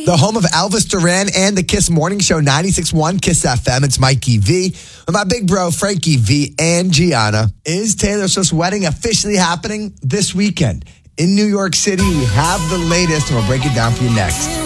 The home of Elvis Duran and the Kiss Morning Show, 96.1 Kiss FM. It's Mikey V. With my big bro, Frankie V and Gianna. Is Taylor Swift's wedding officially happening this weekend? In New York City, we have the latest, and we'll break it down for you next.